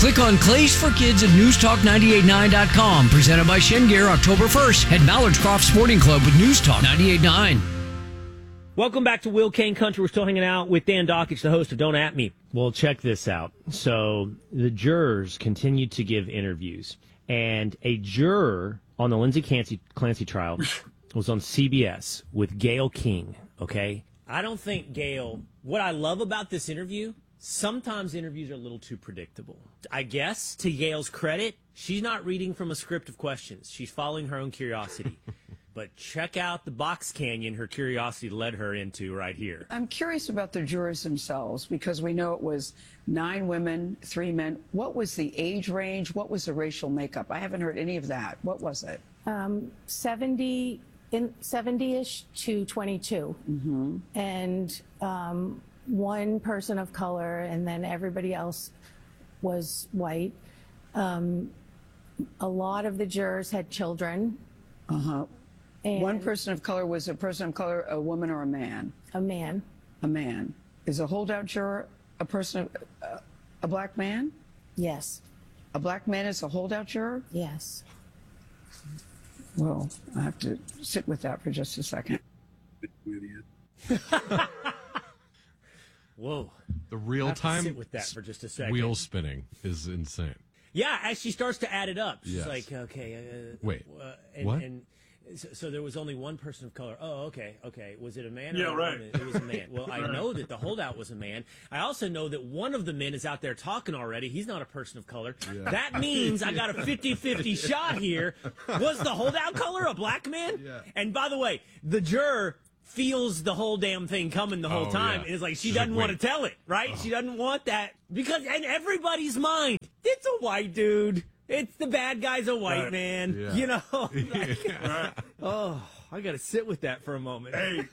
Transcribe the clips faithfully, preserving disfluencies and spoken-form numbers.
Click on Clays for Kids at news talk nine eight nine dot com. Presented by Shin Gear, October first at Mallard's Croft Sporting Club with News Talk ninety-eight point nine. Welcome back to Will Kane Country. We're still hanging out with Dan Dockich, the host of Don't At Me. Well, check this out. So the jurors continued to give interviews, and a juror on the Lindsay Clancy, Clancy trial was on C B S with Gayle King, okay? I don't think Gayle, what I love about this interview, sometimes interviews are a little too predictable. I guess, to Gayle's credit, she's not reading from a script of questions. She's following her own curiosity. But check out the box canyon her curiosity led her into right here. I'm curious about the jurors themselves, because we know it was nine women, three men. What was the age range? What was the racial makeup? I haven't heard any of that. What was it? Um, seventy, in seventy-ish to twenty-two. Mm-hmm. And um, one person of color, and then everybody else was white. Um, a lot of the jurors had children. Uh-huh. And one person of color. Was a person of color a woman or a man? A man. A man. Is a holdout juror a person of uh, a black man? Yes. A black man is a holdout juror? Yes. Well, I have to sit with that for just a second. Whoa. The real time sit with that for just a second. Wheel spinning is insane. Yeah, as she starts to add it up, she's Yes. like, okay. Uh, Wait, uh, and, what? And so, so there was only one person of color. Oh, okay, okay. Was it a man? Yeah, or a right. woman? It was a man. Well, I know that the holdout was a man. I also know that one of the men is out there talking already. He's not a person of color. Yeah. That means I got a fifty-fifty shot here. Was the holdout color a black man? Yeah. And by the way, the juror feels the whole damn thing coming the whole Oh, time. yeah. And it's like she She's doesn't like, want to wait. tell it, right? Oh. She doesn't want that. Because in everybody's mind, it's a white dude. It's the bad guy's a white Right. man. Yeah. You know? Like, Right. oh, I got to sit with that for a moment. Hey,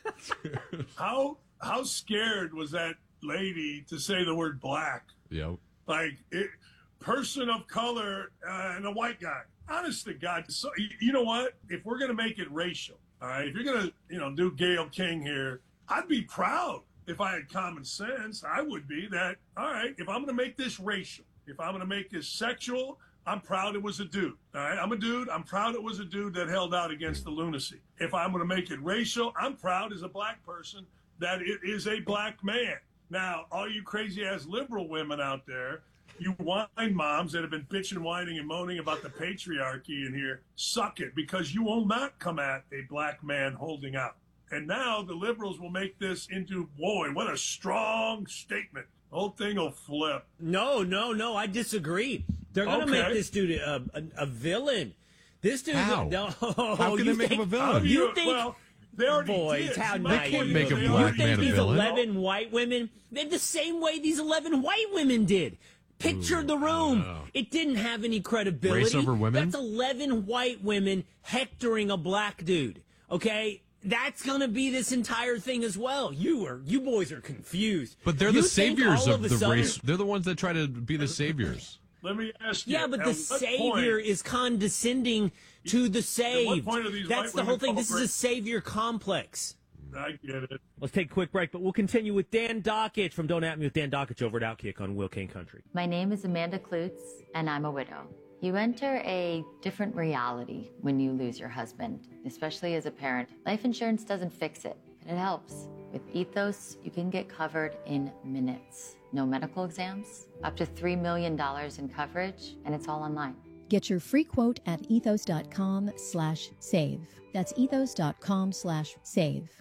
how how scared was that lady to say the word black? Yep. Like, it, person of color uh, and a white guy. Honest to God. So, you, you know what? If we're going to make it racial, all right, if you're going to, you know, do Gayle King here, I'd be proud if I had common sense. I would be that, all right, if I'm going to make this racial, if I'm going to make this sexual, I'm proud it was a dude. All right, I'm a dude. I'm proud it was a dude that held out against the lunacy. If I'm going to make it racial, I'm proud as a black person that it is a black man. Now, all you crazy-ass liberal women out there, you wine moms that have been bitching, whining, and moaning about the patriarchy in here, suck it, because you will not come at a black man holding out. And now the liberals will make this into, boy, what a strong statement. The whole thing will flip. No, no, no. I disagree. They're going to Okay. make this dude a, a, a villain. This dude. How? No, How can you they make think, him a How villain? do You think? well, they already Boys, did. how See, my naive. point can't is make a they black already You man think a these did. villain? eleven white women, they're the same way these eleven white women did. Picture Ooh, the I don't room. know. It didn't have any credibility. Race over women? That's eleven white women hectoring a black dude. Okay? That's going to be this entire thing as well. You are, you boys are confused. But they're You the think saviors all of a the sudden- race. They're the ones that try to be the saviors. Let me ask you. Yeah, but at the what savior point- is condescending to the saved. point are these That's white the whole women thing. This is a celebrating? savior complex. I get it. Let's take a quick break, but we'll continue with Dan Dockich from Don't At Me with Dan Dockich over at Outkick on Will Kane Country. My name is Amanda Klutz, and I'm a widow. You enter a different reality when you lose your husband, especially as a parent. Life insurance doesn't fix it, but it helps. With Ethos, you can get covered in minutes. No medical exams, up to three million dollars in coverage, and it's all online. Get your free quote at ethos.com slash save. That's ethos.com slash save.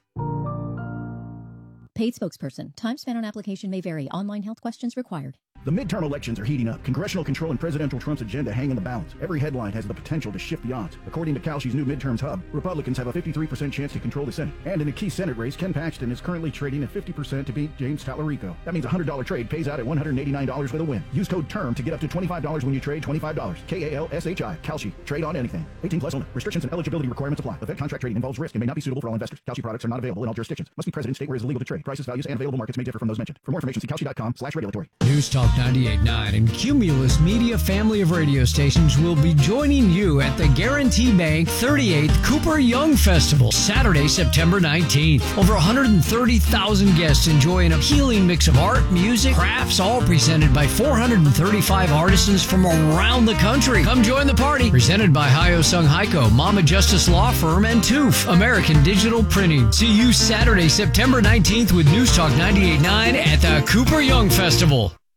Paid spokesperson. Time spent on application may vary. Online health questions required. The midterm elections are heating up. Congressional control and presidential Trump's agenda hang in the balance. Every headline has the potential to shift the odds. According to Kalshi's new midterms hub, Republicans have a fifty-three percent chance to control the Senate. And in a key Senate race, Ken Paxton is currently trading at fifty percent to beat James Tallarico. That means a one hundred dollars trade pays out at one hundred eighty-nine dollars with a win. Use code TERM to get up to twenty-five dollars when you trade twenty-five dollars. K A L S H I. Kalshi. Trade on anything. eighteen plus only. Restrictions and eligibility requirements apply. Event contract trading involves risk and may not be suitable for all investors. Kalshi products are not available in all jurisdictions. Must be present in state where it is illegal to trade. Prices, values, and available markets may differ from those mentioned. For more information, see Kalshi dot com slash regulatory. News Talk Talk ninety-eight point nine and Cumulus Media family of radio stations will be joining you at the Guarantee Bank thirty-eighth Cooper Young Festival, Saturday, September nineteenth. Over one hundred thirty thousand guests enjoy an appealing mix of art, music, crafts, all presented by four hundred thirty-five artisans from around the country. Come join the party. Presented by Hyo Sung Heiko, Mama Justice Law Firm, and T O O F, American Digital Printing. See you Saturday, September nineteenth with News Talk ninety-eight point nine at the Cooper Young Festival.